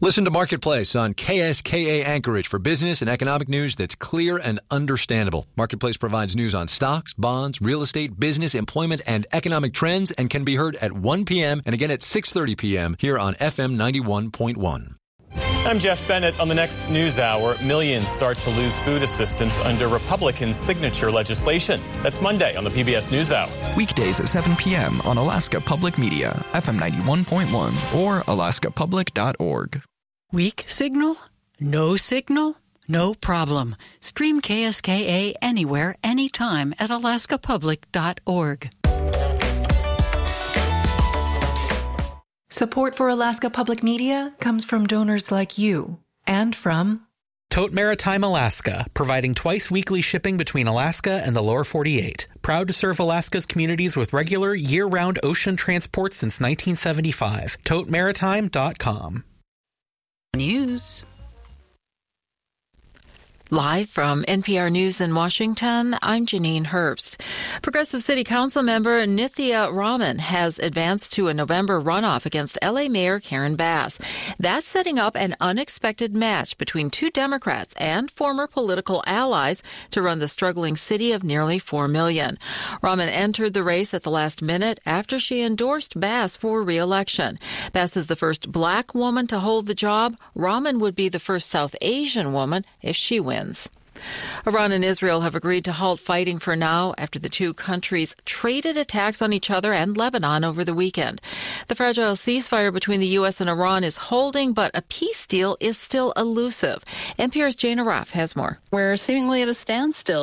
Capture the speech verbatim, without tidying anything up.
Listen to Marketplace on K S K A Anchorage for business and economic news that's clear and understandable. Marketplace provides news on stocks, bonds, real estate, business, employment, and economic trends and can be heard at one p.m. and again at six thirty p.m. here on F M ninety-one point one. I'm Jeff Bennett. On the next news hour, millions start to lose food assistance under Republican signature legislation. That's Monday on the P B S NewsHour. Weekdays at seven p.m. on Alaska Public Media, F M ninety-one point one or alaska public dot org. Weak signal? No signal? No problem. Stream K S K A anywhere, anytime at alaska public dot org. Support for Alaska Public Media comes from donors like you and from Tote Maritime Alaska, providing twice weekly shipping between Alaska and the lower forty-eight. Proud to serve Alaska's communities with regular, year-round ocean transport since nineteen seventy-five. tote maritime dot com. News. Live from N P R News in Washington, I'm Janine Herbst. Progressive City Council member Nithya Raman has advanced to a November runoff against L A Mayor Karen Bass. That's setting up an unexpected match between two Democrats and former political allies to run the struggling city of nearly four million. Raman entered the race at the last minute after she endorsed Bass for re-election. Bass is the first black woman to hold the job. Raman would be the first South Asian woman if she wins. Iran and Israel have agreed to halt fighting for now after the two countries traded attacks on each other and Lebanon over the weekend. The fragile ceasefire between the U S and Iran is holding, but a peace deal is still elusive. N P R's Jane Araf has more. We're seemingly at a standstill.